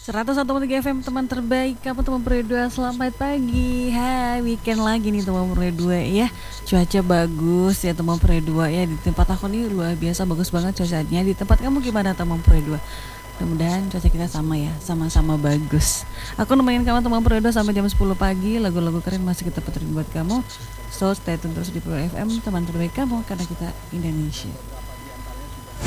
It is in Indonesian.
101,3 FM teman terbaik kamu teman berdua, selamat pagi. Hai, weekend lagi nih teman berdua ya. Cuaca bagus ya teman berdua ya. Di tempat aku nih luar biasa bagus banget cuacanya. Di tempat kamu gimana teman berdua? Mudah-mudahan cuaca kita sama ya, sama-sama bagus. Aku nemenin kamu teman berdua sampai jam 10 pagi. Lagu-lagu keren masih kita puterin buat kamu. So stay tune terus di Pro FM teman terbaik kamu, karena kita Indonesia.